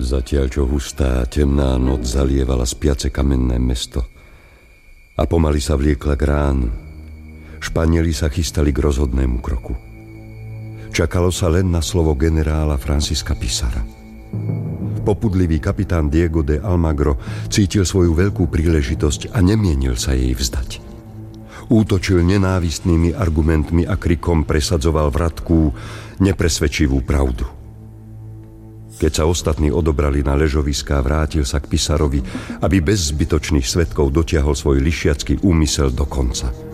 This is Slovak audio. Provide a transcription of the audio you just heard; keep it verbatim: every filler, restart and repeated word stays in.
Zatiaľ, čo hustá temná noc zalievala spiace kamenné mesto a pomaly sa vliekla k ránu, Španieli sa chystali k rozhodnému kroku. Čakalo sa len na slovo generála Francisca Pizarra. Popudlivý kapitán Diego de Almagro cítil svoju veľkú príležitosť a nemienil sa jej vzdať. Útočil nenávistnými argumentmi a krikom presadzoval vratkú, nepresvedčivú pravdu. Keď sa ostatní odobrali na ležoviská, vrátil sa k Pizarrovi, aby bez zbytočných svedkov dotiahol svoj lišiacky úmysel do konca.